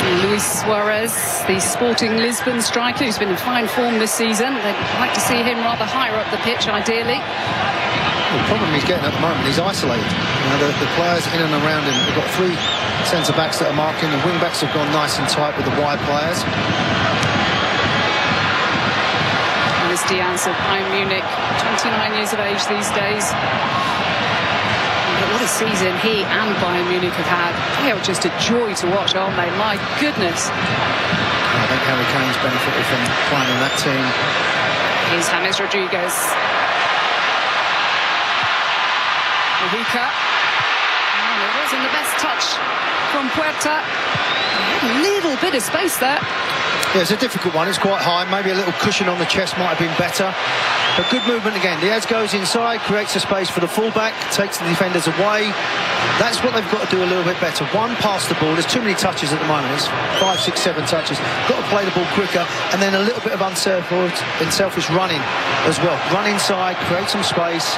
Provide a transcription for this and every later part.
Luis Suarez, the Sporting Lisbon striker, who's been in fine form this season. They'd like to see him rather higher up the pitch, ideally. The problem he's getting at the moment, he's isolated. The players in and around him, they've got three centre-backs that are marking. The wing-backs have gone nice and tight with the wide players. Luis Diaz of Bayern Munich, 29 years of age these days. But what a season he and Bayern Munich have had. They are just a joy to watch, aren't they? My goodness. I think Harry Kane's benefited from playing in that team. Here's James Rodriguez. Mujica. Oh, it wasn't the best touch from Puerta. A little bit of space there. Yeah, it's a difficult one. It's quite high. Maybe a little cushion on the chest might have been better. But good movement again. Diaz goes inside, creates a space for the fullback, takes the defenders away. That's what they've got to do a little bit better. One, pass the ball. There's too many touches at the moment. It's 5, 6, 7 touches. Got to play the ball quicker, and then a little bit of unselfish running as well. Run inside, create some space.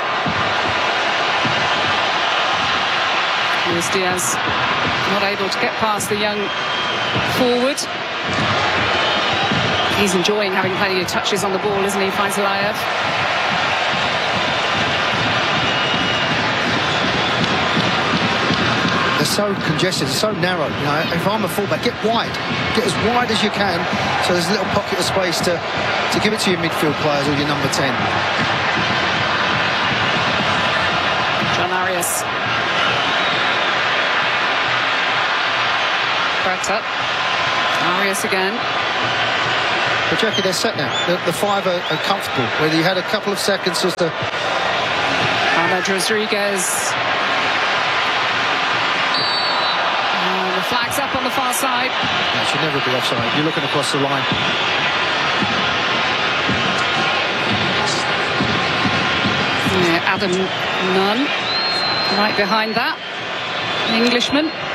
Luis Diaz not able to get past the young forward. He's enjoying having plenty of touches on the ball, isn't he, Faizalayev? They're so congested, they're so narrow. If I'm a fullback, get wide. Get as wide as you can, so there's a little pocket of space to give it to your midfield players or your number 10. John Arias. Puerta. Arias again. But Jackie, they're set now. The five are comfortable. Whether you had a couple of seconds just to... James Rodriguez. The flag's up on the far side. It should never be offside. You're looking across the line. Yeah, Adam Nunn right behind that. Englishman.